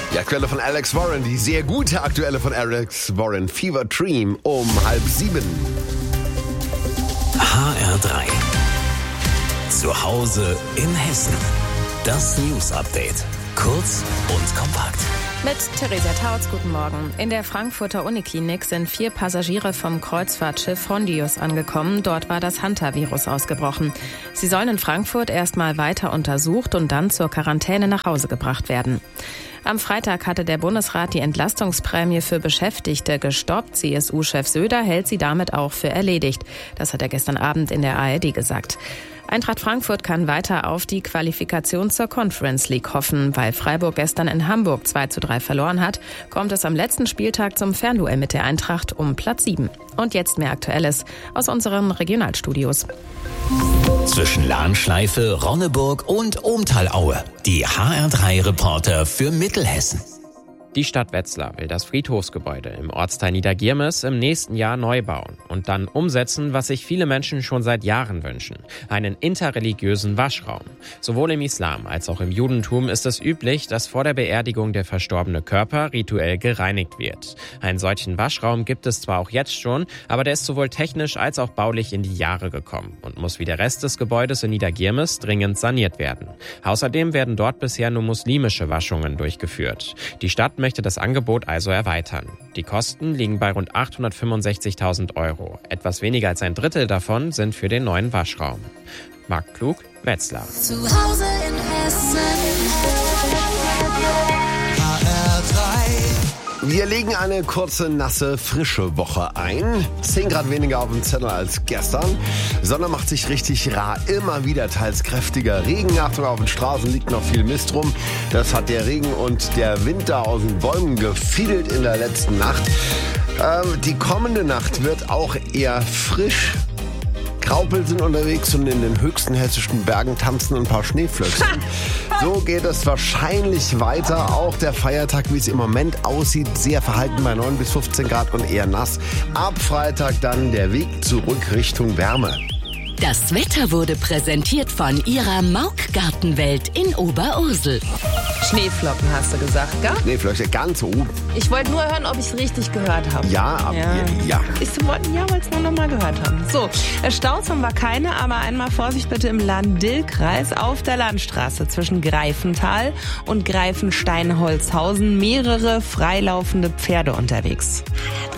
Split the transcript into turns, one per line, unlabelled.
Die aktuelle von Alex Warren, die sehr gute aktuelle von Alex Warren, Fever Dream, um 6:30.
HR3. Zu Hause in Hessen. Das News Update. Kurz und kompakt.
Mit Theresa Tautz, guten Morgen. In der Frankfurter Uniklinik sind 4 Passagiere vom Kreuzfahrtschiff Hondius angekommen. Dort war das Hantavirus ausgebrochen. Sie sollen in Frankfurt erstmal weiter untersucht und dann zur Quarantäne nach Hause gebracht werden. Am Freitag hatte der Bundesrat die Entlastungsprämie für Beschäftigte gestoppt. CSU-Chef Söder hält sie damit auch für erledigt. Das hat er gestern Abend in der ARD gesagt. Eintracht Frankfurt kann weiter auf die Qualifikation zur Conference League hoffen. Weil Freiburg gestern in Hamburg 2:3 verloren hat, kommt es am letzten Spieltag zum Fernduell mit der Eintracht um Platz 7. Und jetzt mehr Aktuelles aus unseren Regionalstudios.
Zwischen Lahnschleife, Ronneburg und Ohmtalaue. Die HR3-Reporter für Mittelhessen.
Die Stadt Wetzlar will das Friedhofsgebäude im Ortsteil Niedergirmes im nächsten Jahr neu bauen und dann umsetzen, was sich viele Menschen schon seit Jahren wünschen: einen interreligiösen Waschraum. Sowohl im Islam als auch im Judentum ist es üblich, dass vor der Beerdigung der verstorbene Körper rituell gereinigt wird. Einen solchen Waschraum gibt es zwar auch jetzt schon, aber der ist sowohl technisch als auch baulich in die Jahre gekommen und muss wie der Rest des Gebäudes in Niedergirmes dringend saniert werden. Außerdem werden dort bisher nur muslimische Waschungen durchgeführt. Die Stadt möchte das Angebot also erweitern. Die Kosten liegen bei rund 865.000 €. Etwas weniger als ein Drittel davon sind für den neuen Waschraum. Marc Klug, Wetzlar.
Zu Hause in Hessen.
Wir legen eine kurze, nasse, frische Woche ein. 10 Grad weniger auf dem Zettel als gestern. Sonne macht sich richtig rar. Immer wieder teils kräftiger Regen. Achtung, auf den Straßen liegt noch viel Mist rum. Das hat der Regen und der Wind da aus den Bäumen gefiedelt in der letzten Nacht. Die kommende Nacht wird auch eher frisch. Graupel sind unterwegs und in den höchsten hessischen Bergen tanzen ein paar Schneeflöckchen. So geht es wahrscheinlich weiter. Auch der Feiertag, wie es im Moment aussieht, sehr verhalten bei 9 bis 15 Grad und eher nass. Ab Freitag dann der Weg zurück Richtung Wärme.
Das Wetter wurde präsentiert von ihrer Mauk-Gartenwelt in Oberursel.
Schneeflocken hast du gesagt, gell?
Schneeflöckchen ganz oben.
Ich wollte nur hören, ob ich es richtig gehört habe.
Ja.
Ich wollte weil es nur noch mal gehört haben. So, Staus haben wir keine, aber einmal Vorsicht bitte im Lahn-Dill-Kreis auf der Landstraße zwischen Greifental und Greifenstein-Holzhausen. Mehrere freilaufende Pferde unterwegs.